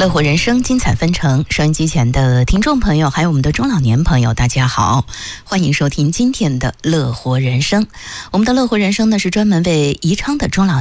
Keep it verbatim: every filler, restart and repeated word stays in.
乐活人生精彩纷呈，收音机前的听众朋友还有我们的中老年朋友大家好，欢迎收听今天的乐活人生。我们的乐活人生呢是专门为宜昌的中老